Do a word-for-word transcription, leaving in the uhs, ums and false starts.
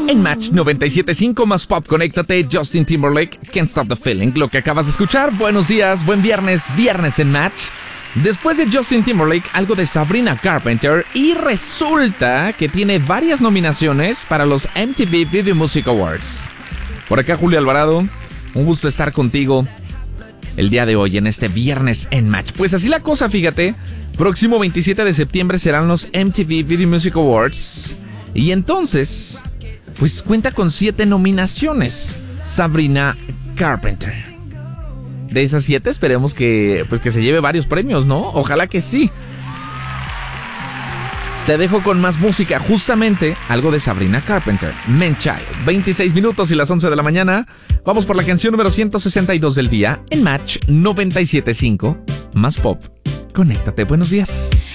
En Match noventa y siete punto cinco más pop, conéctate. Justin Timberlake, Can't Stop the Feeling. Lo que acabas de escuchar. Buenos días, buen viernes, viernes en Match. Después de Justin Timberlake, algo de Sabrina Carpenter. Y resulta que tiene varias nominaciones para los M T V Video Music Awards. Por acá Julio Alvarado, un gusto estar contigo el día de hoy en este viernes en Match. Pues así la cosa, fíjate. Próximo veintisiete de septiembre serán los M T V Video Music Awards. Y entonces, pues cuenta con siete nominaciones Sabrina Carpenter. De esas siete esperemos que, pues que se lleve varios premios, ¿no? Ojalá que sí. Te dejo con más música, justamente algo de Sabrina Carpenter, Man Child. veintiséis minutos y las once de la mañana. Vamos por la canción número ciento sesenta y dos del día en Match noventa y siete punto cinco. Más pop. Conéctate, buenos días.